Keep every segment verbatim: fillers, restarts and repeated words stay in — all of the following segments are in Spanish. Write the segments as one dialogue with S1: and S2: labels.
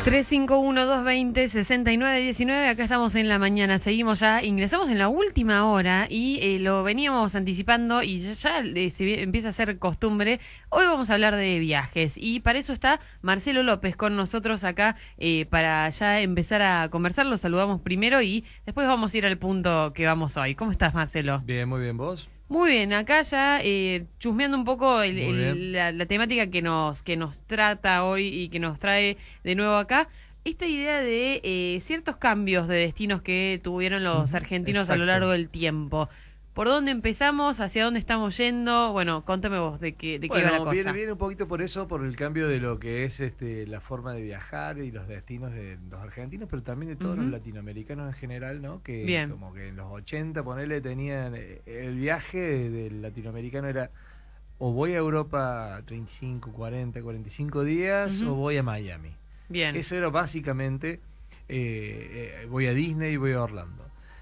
S1: tres cinco uno, dos dos cero, seis nueve uno nueve, acá estamos en la mañana, seguimos ya, ingresamos en la última hora y eh, lo veníamos anticipando y ya, ya eh, se empieza a ser costumbre. Hoy vamos a hablar de viajes y para eso está Marcelo López con nosotros acá eh, para ya empezar a conversar. Lo saludamos primero y después vamos a ir al punto que vamos hoy. ¿Cómo estás, Marcelo?
S2: Bien, muy bien, ¿vos?
S1: Muy bien, acá ya eh, chusmeando un poco el, el, la, la temática que nos que nos trata hoy y que nos trae de nuevo acá, esta idea de eh, ciertos cambios de destinos que tuvieron los argentinos Exacto. a lo largo del tiempo. ¿Por dónde empezamos? ¿Hacia dónde estamos yendo? Bueno, contame vos de qué, de
S2: bueno,
S1: qué va la cosa.
S2: Viene, viene un poquito por eso, por el cambio de lo que es este la forma de viajar y los destinos de los argentinos, pero también de todos uh-huh. los latinoamericanos en general, ¿no? Que Bien. como que en los ochenta, ponele, tenían el viaje del latinoamericano era o voy a Europa treinta y cinco, cuarenta, cuarenta y cinco días uh-huh. o voy a Miami.
S1: Bien.
S2: Eso era básicamente eh, eh, voy a Disney y voy a Orlando.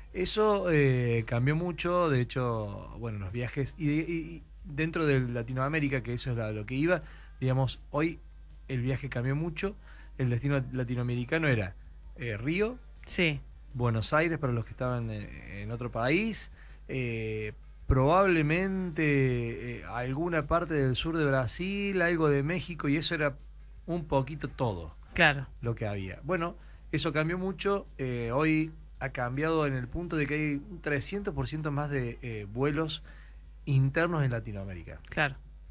S2: Eso eh, cambió mucho, de hecho, bueno, los viajes, y, y dentro de Latinoamérica, que eso es a lo que iba, digamos, hoy el viaje cambió mucho, el destino latinoamericano era eh, Río,
S1: sí.
S2: Buenos Aires para los que estaban en, en otro país, eh, probablemente eh, alguna parte del sur de Brasil, algo de México, y eso era un poquito todo
S1: claro.
S2: lo que había. Bueno, eso cambió mucho, eh, hoy ha cambiado en el punto de que hay un trescientos por ciento más de eh, vuelos internos en Latinoamérica.
S1: Claro.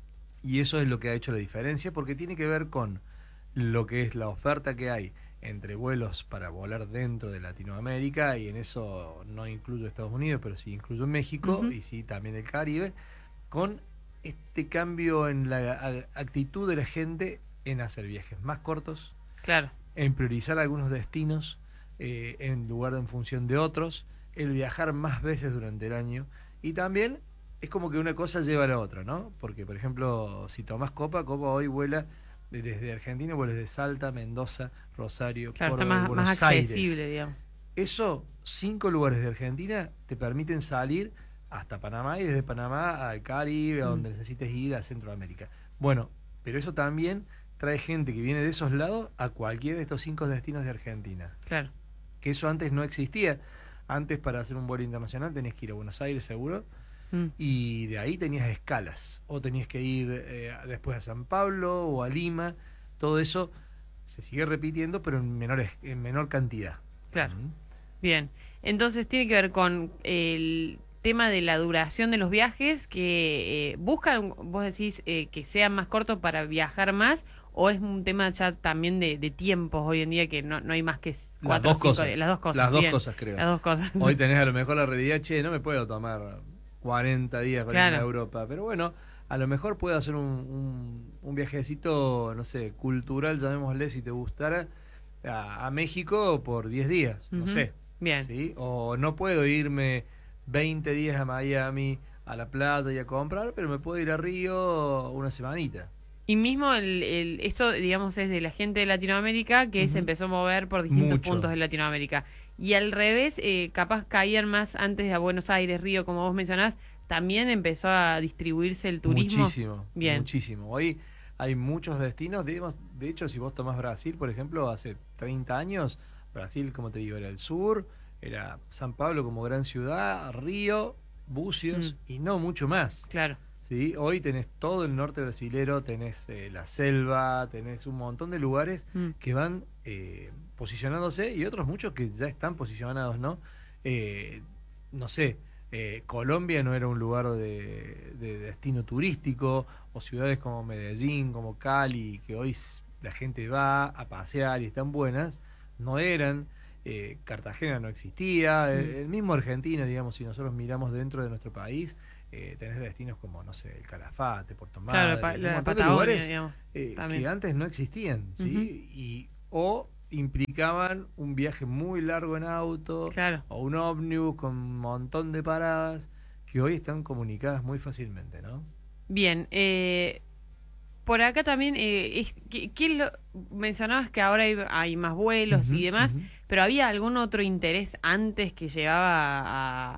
S2: Y eso es lo que ha hecho la diferencia, porque tiene que ver con lo que es la oferta que hay entre vuelos para volar dentro de Latinoamérica, y en eso no incluyo Estados Unidos, pero sí incluyo México, uh-huh. y sí también el Caribe, con este cambio en la actitud de la gente en hacer viajes más cortos,
S1: claro.
S2: en priorizar algunos destinos, Eh, en lugar de en función de otros, el viajar más veces durante el año, y también es como que una cosa lleva a la otra, ¿no? Porque, por ejemplo, si tomás Copa, Copa hoy vuela desde Argentina, vuela desde Salta, Mendoza, Rosario,
S1: claro,
S2: Córdoba,
S1: está más,
S2: Buenos
S1: más accesible,
S2: Aires.
S1: digamos.
S2: Eso, cinco lugares de Argentina te permiten salir hasta Panamá, y desde Panamá al Caribe, a donde mm. necesites ir, a Centroamérica. Bueno, pero eso también trae gente que viene de esos lados a cualquiera de estos cinco destinos de Argentina.
S1: Claro.
S2: Que eso antes no existía. Antes, para hacer un vuelo internacional tenías que ir a Buenos Aires seguro, mm. y de ahí tenías escalas, o tenías que ir eh, después a San Pablo o a Lima. Todo eso se sigue repitiendo, pero en menor, en menor cantidad.
S1: Claro. Mm. Bien, entonces tiene que ver con el tema de la duración de los viajes, que eh, buscan, vos decís, eh, que sean más cortos para viajar más, o es un tema ya también de, de tiempos hoy en día, que no, no hay más que cuatro
S2: las dos
S1: o cinco
S2: cosas.
S1: días. Las dos cosas.
S2: Las dos
S1: bien.
S2: cosas, creo.
S1: Las dos cosas.
S2: Hoy tenés a lo mejor la realidad, che, no me puedo tomar cuarenta días para
S1: claro.
S2: ir a Europa, pero bueno, a lo mejor puedo hacer un, un, un viajecito, no sé, cultural, llamémosle, si te gustara, a, a México por diez días, uh-huh. no sé.
S1: Bien.
S2: ¿Sí? O no puedo irme veinte días a Miami, a la playa y a comprar, pero me puedo ir a Río una semanita.
S1: Y mismo el, el esto, digamos, es de la gente de Latinoamérica que uh-huh. se empezó a mover por distintos
S2: Mucho.
S1: puntos de Latinoamérica. Y al revés, eh, capaz caían más antes a Buenos Aires, Río, como vos mencionás, también empezó a distribuirse el turismo.
S2: Muchísimo,
S1: Bien.
S2: muchísimo. Hoy hay muchos destinos, digamos, de hecho, si vos tomás Brasil, por ejemplo, hace treinta años, Brasil, como te digo, era el sur, era San Pablo como gran ciudad, Río, Bucios, mm. y no mucho más.
S1: Claro.
S2: ¿Sí? Hoy tenés todo el norte brasilero, tenés eh, la selva, tenés un montón de lugares mm. que van eh, posicionándose, y otros muchos que ya están posicionados, ¿no? Eh, no sé, eh, Colombia no era un lugar de, de destino turístico, o ciudades como Medellín, como Cali, que hoy la gente va a pasear y están buenas, no eran. Eh, Cartagena no existía, mm. el, el mismo Argentina, digamos, si nosotros miramos dentro de nuestro país, eh, tenés destinos como, no sé, el Calafate, Puerto Madre,
S1: claro, la,
S2: un
S1: la
S2: montón de lugares
S1: digamos,
S2: eh, que antes no existían, ¿sí? Uh-huh. Y, o implicaban un viaje muy largo en auto,
S1: claro.
S2: o un ómnibus con un montón de paradas, que hoy están comunicadas muy fácilmente, ¿no?
S1: Bien, eh... por acá también, eh, es, ¿qué, qué lo, mencionabas que ahora hay, hay más vuelos uh-huh, y demás, uh-huh. pero ¿había algún otro interés antes que llevaba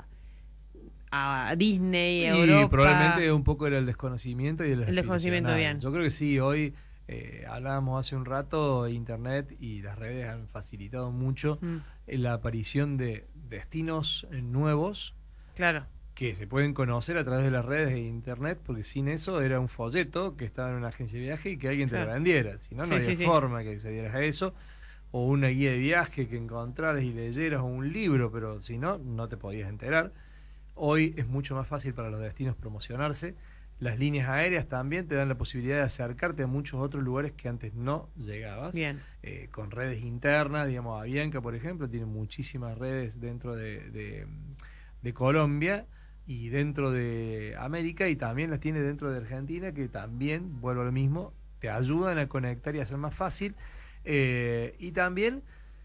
S1: a, a Disney, a
S2: y
S1: Europa?
S2: Probablemente un poco era el desconocimiento y el,
S1: el desconocimiento, bien.
S2: Yo creo que sí, hoy Eh, hablábamos hace un rato, Internet y las redes han facilitado mucho mm. la aparición de destinos nuevos.
S1: Claro.
S2: Que se pueden conocer a través de las redes de Internet, porque sin eso era un folleto que estaba en una agencia de viaje y que alguien claro. te lo vendiera. Si no, no sí, había sí, forma sí. que accedieras a eso. O una guía de viaje que encontraras y leyeras, o un libro, pero si no, no te podías enterar. Hoy es mucho más fácil para los destinos promocionarse. Las líneas aéreas también te dan la posibilidad de acercarte a muchos otros lugares que antes no llegabas.
S1: Bien.
S2: Eh, con redes internas, digamos, Avianca, por ejemplo, tiene muchísimas redes dentro de, de, de Colombia y dentro de América, y también las tiene dentro de Argentina, que también, vuelvo a lo mismo, te ayudan a conectar y a hacer más fácil. Eh, y también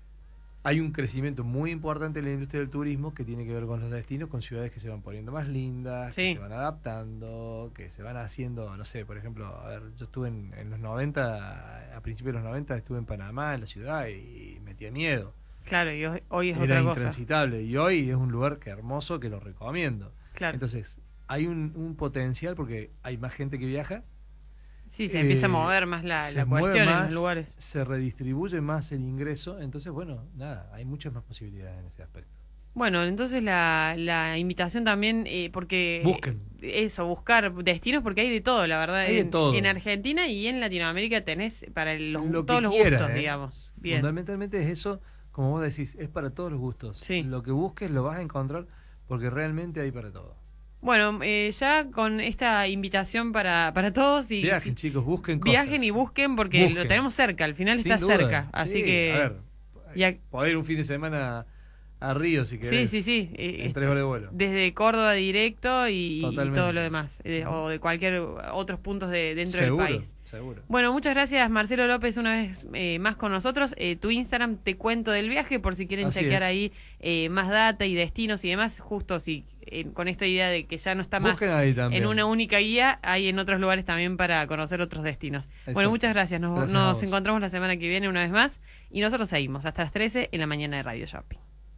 S2: hay un crecimiento muy importante en la industria del turismo que tiene que ver con los destinos, con ciudades que se van poniendo más lindas, sí. que se van adaptando, que se van haciendo, no sé, por ejemplo, a ver, yo estuve en, en los noventa, a principios de los noventa estuve en Panamá, en la ciudad, y, y metía miedo.
S1: Claro, y hoy, hoy es
S2: Era
S1: otra cosa.
S2: Era intransitable, y hoy es un lugar que hermoso, que lo recomiendo.
S1: Claro.
S2: Entonces, hay un, un potencial porque hay más gente que viaja.
S1: Sí, se eh, empieza a mover más la, la cuestión más, en los lugares.
S2: Se redistribuye más el ingreso, entonces, bueno, nada, hay muchas más posibilidades en ese aspecto.
S1: Bueno, entonces la, la invitación también, eh, porque...
S2: Busquen.
S1: Eso, buscar destinos, porque hay de todo, la verdad.
S2: Hay
S1: en,
S2: de todo.
S1: En Argentina y en Latinoamérica tenés para el, los,
S2: Lo
S1: todos los
S2: quieras,
S1: gustos,
S2: eh.
S1: digamos. Bien.
S2: Fundamentalmente es eso, como vos decís, es para todos los gustos.
S1: Sí.
S2: Lo que busques lo vas a encontrar porque realmente hay para todo.
S1: Bueno, eh, ya con esta invitación para, para todos y
S2: viajen,
S1: si,
S2: chicos, busquen cosas.
S1: Viajen y busquen porque
S2: busquen.
S1: Lo tenemos cerca, al final
S2: Sin
S1: está
S2: duda.
S1: cerca, así
S2: sí,
S1: que
S2: a ver,
S1: ya,
S2: podés ir un fin de semana a Río si querés.
S1: Sí, sí, sí. Eh,
S2: en tres horas de vuelo.
S1: Desde Córdoba directo y, y todo lo demás, eh,
S2: uh-huh.
S1: o de cualquier otros puntos de dentro
S2: seguro,
S1: del país.
S2: Seguro.
S1: Bueno, muchas gracias Marcelo López una vez eh, más con nosotros. Eh, tu Instagram, Te Cuento del Viaje, por si quieren
S2: Así
S1: chequear
S2: es.
S1: ahí eh, más data y destinos y demás, justo si eh, con esta idea de que ya no está más en una única guía, hay en otros lugares también para conocer otros destinos. Exacto. Bueno, muchas gracias. Nos,
S2: gracias
S1: nos encontramos la semana que viene una vez más y nosotros seguimos hasta las trece en la mañana de Radio Shopping.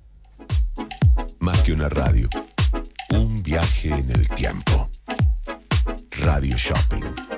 S3: Más que una radio, un viaje en el tiempo. Radio Shopping.